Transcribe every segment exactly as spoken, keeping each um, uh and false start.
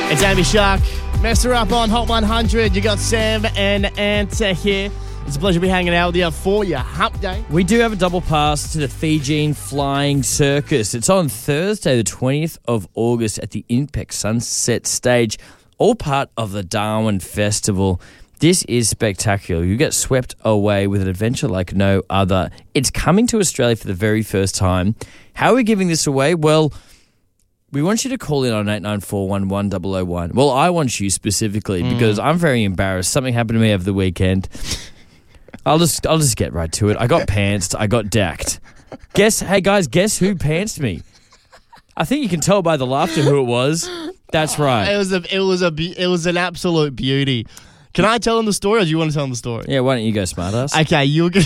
It's Amy Shark. Mess her up on Hot one hundred. You got Sam and Anta here. It's a pleasure to be hanging out with you for your hump day. We do have a double pass to the Fijian Flying Circus. It's on Thursday, the twentieth of August at the Inpex Sunset Stage, all part of the Darwin Festival. This is spectacular. You get swept away with an adventure like no other. It's coming to Australia for the very first time. How are we giving this away? Well, we want you to call in on eight nine four one one zero zero one. Well, I want you specifically mm. because I'm very embarrassed. Something happened to me over the weekend. I'll just I'll just get right to it. I got pantsed. I got dacked. Guess, hey guys, guess who pantsed me? I think you can tell by the laughter who it was. That's right. It was a it was a it was an absolute beauty. Can I tell them the story, or do you want to tell them the story? Yeah, why don't you go, smartass? Okay, you were.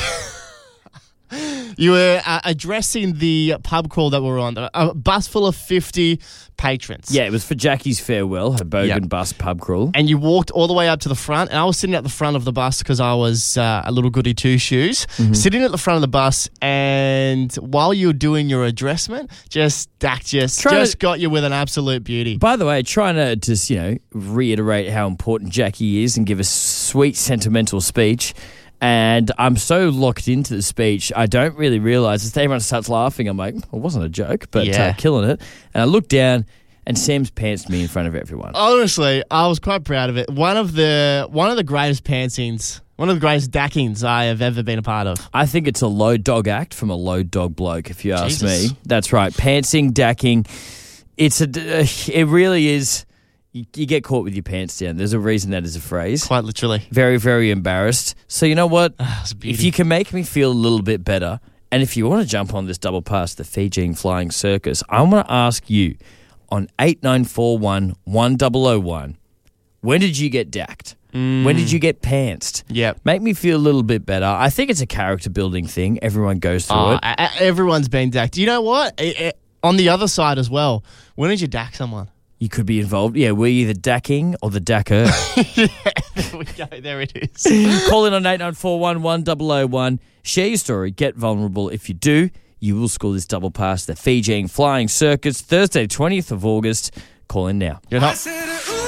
You were uh, addressing the pub crawl that we were on, a bus full of fifty patrons. Yeah, it was for Jackie's farewell, her Bogan yep. bus pub crawl. And you walked all the way up to the front, and I was sitting at the front of the bus because I was uh, a little goody two-shoes, mm-hmm. sitting at the front of the bus, and while you were doing your addressment, just Dak just, just to, got you with an absolute beauty. By the way, trying to just, you know, reiterate how important Jackie is and give a sweet, sentimental speech. And I'm so locked into the speech, I don't really realise as everyone starts laughing, I'm like, well, it wasn't a joke, but yeah. uh, killing it. And I look down, and Sam's pantsed me in front of everyone. Honestly, I was quite proud of it. One of the one of the greatest pantsings, one of the greatest dackings I have ever been a part of. I think it's a low dog act from a low dog bloke, if you ask Jesus. me. That's right. Pantsing, dacking, it's a, uh, it really is. You, you get caught with your pants down. There's a reason that is a phrase. Quite literally. Very, very embarrassed. So you know what? Oh, if you can make me feel a little bit better, and if you want to jump on this double pass, the Fijian Flying Circus, I want to ask you on eight nine four one one zero zero one, when did you get dacked? Mm. When did you get pantsed? Yep. Make me feel a little bit better. I think it's a character building thing. Everyone goes through oh, it. A- a- everyone's been dacked. You know what? It, it, on the other side as well, when did you dack someone? You could be involved. Yeah, were you the dacking or the dacker? Yeah, there we go. There it is. Call in on eight nine four one one zero zero one. Share your story. Get vulnerable. If you do, you will score this double pass. The Fijian Flying Circus, Thursday, twentieth of August. Call in now. You're not.